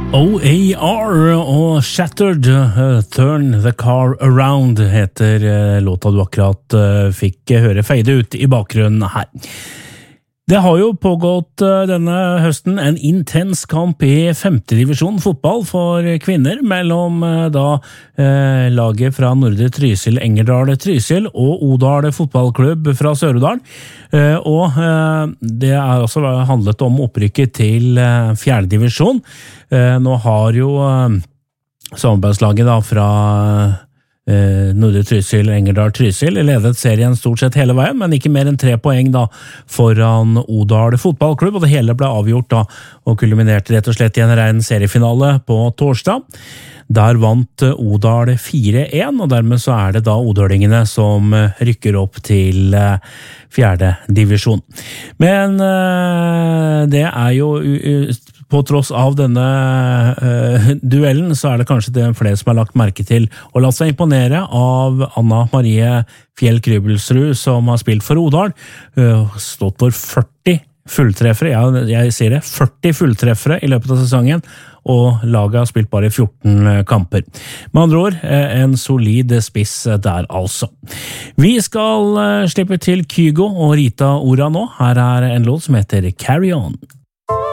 OAR og Shattered, Turn the Car Around heter låta du akkurat fikk høre feide ut i bakgrunnen her. Det har jo pågått denne høsten en intens kamp i 5. divisjon fotball for kvinner mellom laget fra Nordre Trysil, Engerdal Trysil og Odal fotballklubb fra Sør-Odal. Og det er også handlet om opprykket til 4. divisjon. Nå har jo samarbeidslaget fra Nordre Trysil, Engerdal Trysil ledet serien stort sett hele veien, men ikke mer enn 3 poeng foran Odal fotballklubb, og det hele ble avgjort og kulminerte rett og slett i en ren seriefinale på torsdag. Der vant Odal 4-1, og dermed så er det odølingene som rykker opp til 4. divisjon. Men det er jo på tross av denne duellen, så er det kanskje det flere som har lagt merke til og latt seg imponere av Anna Marie Fjell Krybelsrud, som har spilt for Odal, stått for 40 fulltreffere, jeg sier det, 40 fulltreffere i løpet av sesongen, og laget har spilt bare 14 kamper. Med andre ord, en solid spiss der altså. Vi skal slippe til Kygo og Rita Ora nå. Her er en låt som heter Carry On.